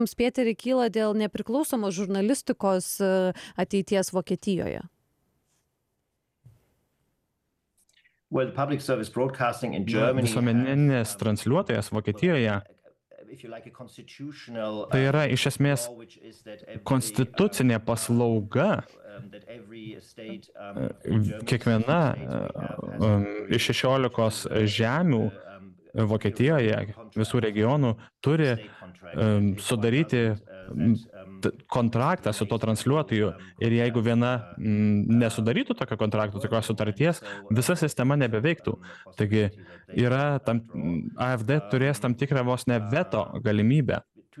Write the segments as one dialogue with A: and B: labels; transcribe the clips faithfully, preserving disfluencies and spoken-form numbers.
A: Pėteri, kyla dėl nepriklausomos žurnalistikos ateities Vokietijoje?
B: Na, visuomeninis transliuotojas Vokietijoje tai yra iš esmės konstitucinė paslauga. Kiekviena iš šešiolikos žemių Vokietijoje, visų regionų, turi sudaryti kontraktą su to transliuotoju ir jeigu viena nesudarytų tokio kontrakto, tokios sutarties, visa sistema nebeveiktų. Taigi yra tam, AfD turės tam tikrą vos ne veto galimybę.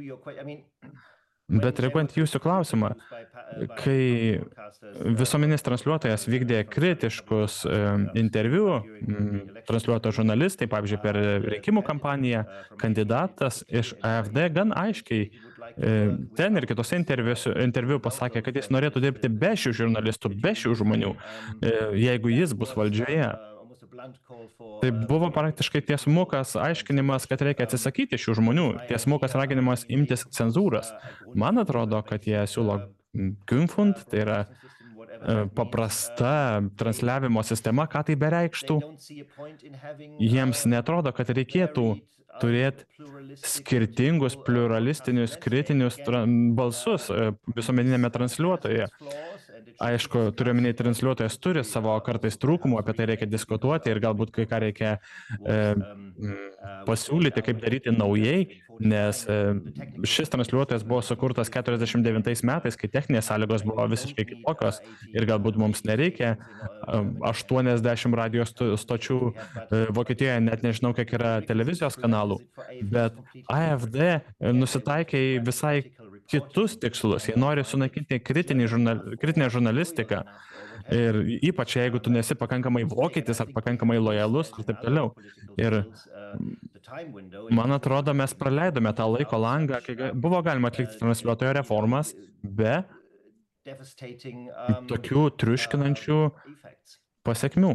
B: Bet reaguojant jūsų klausimą, kai visuomeninis transliuotojas vykdė kritiškus interviu, transliuoto žurnalistai, pavyzdžiui, per rinkimų kampaniją, kandidatas iš AfD gan aiškiai ten ir kitose interviu pasakė, kad jis norėtų dirbti be šių žurnalistų, be šių žmonių, jeigu jis bus valdžioje. Tai buvo praktiškai tiesmukas aiškinimas, kad reikia atsisakyti šių žmonių, tiesmukas raginimas imtis cenzūros. Man atrodo, kad jie siūlo Künfund, tai yra paprasta transliavimo sistema, ką tai bereikštų. Jiems netrodo, kad reikėtų turėti skirtingus pluralistinius, kritinius balsus visuomeninėme transliuotoje. Aišku, turiu omeny, transliuotojas turi savo kartais trūkumų, apie tai reikia diskutuoti ir galbūt kai ką reikia e, pasiūlyti, kaip daryti naujai, nes e, šis transliuotojas buvo sukurtas keturiasdešimt devintais metais, kai techninės sąlygos buvo visiškai kitokios ir galbūt mums nereikia aštuoniasdešimt radijos stočių e, Vokietijoje, net nežinau, kiek yra televizijos kanalų, bet AfD nusitaikė į visai kitus tikslus. Jie nori sunaikinti kritinį žurnal, kritinę žurnalistiką. Ir ypač jeigu tu nesi pakankamai vokietis ar pakankamai lojalus ir taip toliau. Ir man atrodo, mes praleidome tą laiko langą, kai buvo galima atlikti transliuotojo reformas be tokių triuškinančių pasekmių,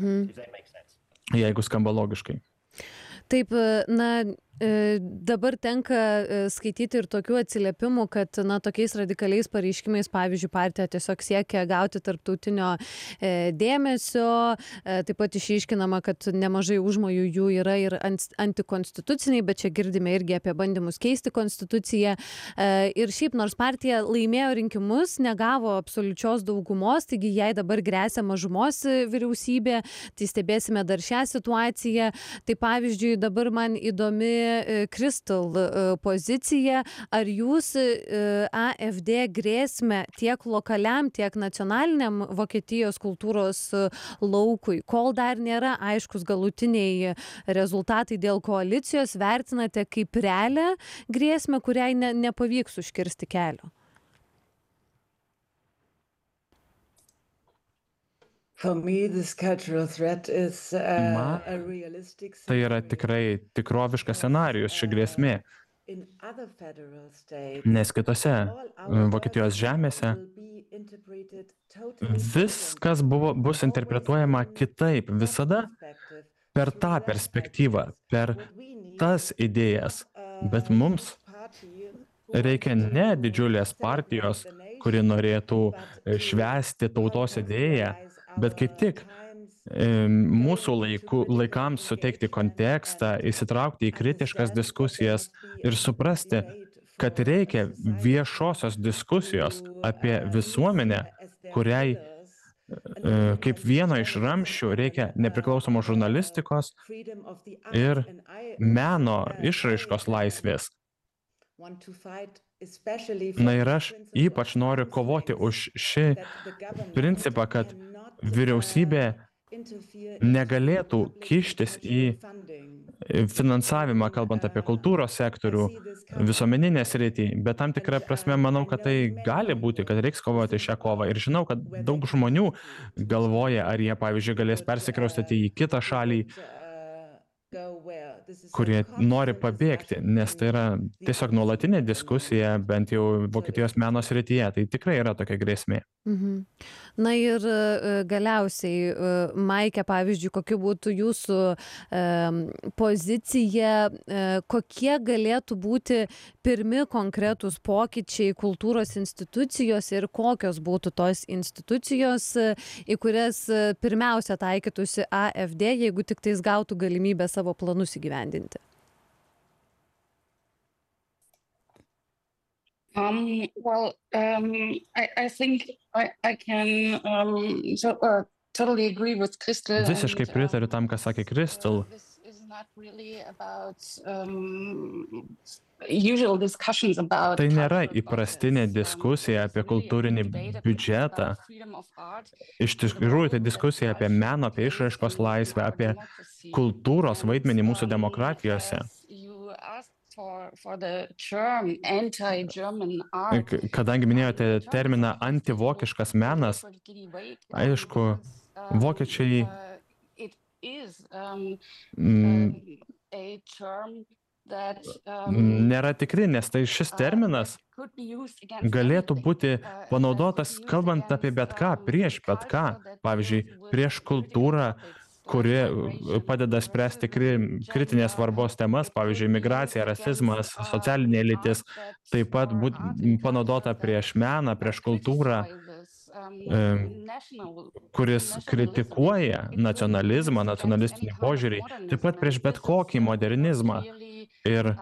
B: jeigu skamba logiškai.
A: Taip, na, dabar tenka skaityti ir tokių atsiliepimų, kad na, tokiais radikaliais pareiškimais, pavyzdžiui, partija tiesiog siekia gauti tarptautinio dėmesio, taip pat išryškinama, kad nemažai užmojų jų yra ir antikonstituciniai, bet čia girdime irgi apie bandymus keisti konstituciją. Ir šiaip, nors partija laimėjo rinkimus, negavo absoliučios daugumos, taigi jai dabar gresia mažumos vyriausybė, tai stebėsime dar šią situaciją. Tai pavyzdžiui, dabar man įdomi Kristal pozicija. Ar jūs AfD grėsmę tiek lokaliam, tiek nacionaliniam Vokietijos kultūros laukui, kol dar nėra aiškus galutiniai rezultatai dėl koalicijos, vertinate kaip realią grėsmę, kuriai ne, nepavyks užkirsti kelio?
B: Man tai yra tikrai tikroviškas scenarijus, ši grėsmė, nes kitose Vokietijos žemėse viskas buvo, bus interpretuojama kitaip, visada per tą perspektyvą, per tas idėjas, bet mums reikia ne didžiulės partijos, kuri norėtų švęsti tautos idėją, bet kaip tik mūsų laikų, laikams suteikti kontekstą, įsitraukti į kritiškas diskusijas ir suprasti, kad reikia viešosios diskusijos apie visuomenę, kuriai kaip vieno iš ramsčių reikia nepriklausomos žurnalistikos ir meno išraiškos laisvės. Na ir aš ypač noriu kovoti už šį principą, kad vyriausybė negalėtų kištis į finansavimą, kalbant apie kultūros sektorių, visuomeninę sritį, bet tam tikrą prasme manau, kad tai gali būti, kad reiks kovoti šią kovą. Ir žinau, kad daug žmonių galvoja, ar jie, pavyzdžiui, galės persikraustyti į kitą šalį, kurie nori pabėgti, nes tai yra tiesiog nuolatinė diskusija, bent jau Vokietijos meno srityje. Tai tikrai yra tokia grėsmė.
A: Mhm. Na ir galiausiai, Maike, pavyzdžiui, kokia būtų jūsų e, pozicija, e, kokie galėtų būti pirmi konkretūs pokyčiai kultūros institucijose ir kokios būtų tos institucijos, į kurias pirmiausia taikytųsi A F D, jeigu tik tais gautų galimybę savo planus įgyvendinti?
C: Um, well, um, I, I think I, I can um, so, uh, totally agree with Crystal.
B: Visiškai
C: and,
B: pritariu
C: um,
B: tam, ką sakė Crystal.
C: uh, this is not really about, um, usual discussions about
B: Tai nėra
C: cultural
B: įprastinė
C: budgets. Um,
B: diskusija apie
C: it's really a
B: kultūrinį
C: debate about
B: biudžetą.
C: freedom of art,
B: Iš tikrųjų, tai diskusija apie meno, apie išraiškos laisvę, apie kultūros vaidmenį mūsų
C: And, um,
B: demokratijose.
C: as you asked for, for the term anti-German art,
B: K- Kadangi minėjote terminą antivokiškas menas, aišku, vokiečiai mm, nėra tikri, nes tai šis terminas galėtų būti panaudotas kalbant apie bet ką, prieš bet ką. Pavyzdžiui, prieš kultūrą, kuri padeda spręsti kri- kritinės svarbos temas, pavyzdžiui, migracija, rasizmas, socialinė lytis, taip pat būt panaudota prieš meną, prieš kultūrą, kuris kritikuoja nacionalizmą, nacionalistinį požiūrį, taip pat prieš bet kokį modernizmą. Ir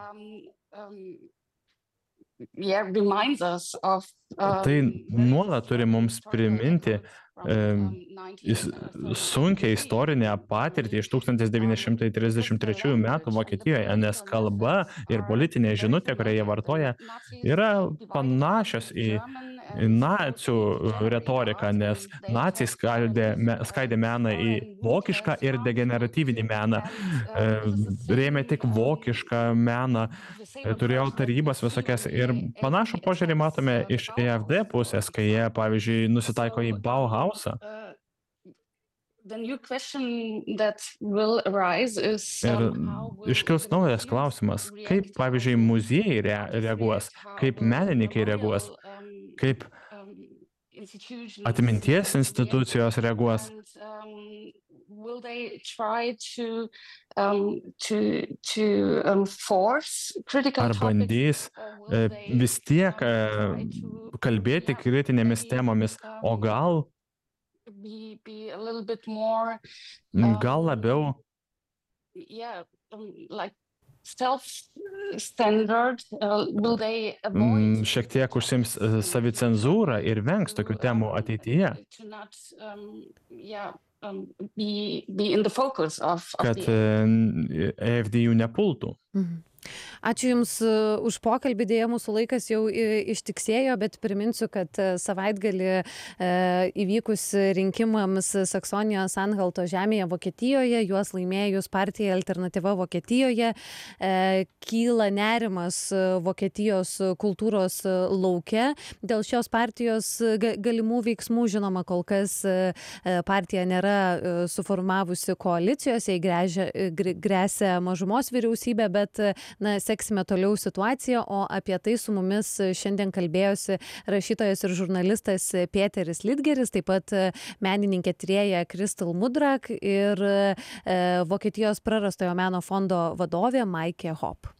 B: tai nuolat turi mums priminti is- sunkią istorinę patirtį iš tūkstantis devyni šimtai trisdešimt trečiųjų metų Vokietijoje, nes kalba ir politinė žinutė, kurią jie vartoja, yra panašios į nacių retoriką, nes naciai skaidė, me- skaidė meną į vokišką ir degeneratyvinį meną, e, rėmė tik vokišką meną, e, turėjo tarybas visokias ir panašų požiūrį matome iš E F D pusės, kai jie, pavyzdžiui, nusitaiko į Bauhausą. Ir iškils naujas klausimas, kaip, pavyzdžiui, muziejai rea- reaguos, kaip menininkai reaguos, kaip atminties institucijos reaguos. Ar bandys e, vis tiek e, kalbėti kritinėmis temomis, o gal, gal labiau mm, šiek tiek užsims e, savicenzūrą ir vengs tokių temų ateityje, kad e, E F D jų nepultų.
A: Mhm. Ačiū Jums e, už pokalbį, dėja mūsų laikas jau i- ištiksėjo, bet priminsiu, kad e, savaitgalį e, įvykus rinkimams Saksonijos Anhalto žemėje Vokietijoje, juos laimėjus partija Alternatyva Vokietijoje, e, kyla nerimas e, Vokietijos kultūros e, lauke. Dėl šios partijos e, ga- galimų veiksmų, žinoma, kol kas e, e, partija nėra e, suformavusi koalicijos, jai grėžia- e, gr- gresia mažumos vyriausybė, bet e, na, seksime toliau situaciją, o apie tai su mumis šiandien kalbėjosi rašytojas ir žurnalistas Pėteris Lidgeris, taip pat e, menininkė tyrėja Crystal Mudrak ir e, Vokietijos prarastojo meno fondo vadovė Maikė Hop.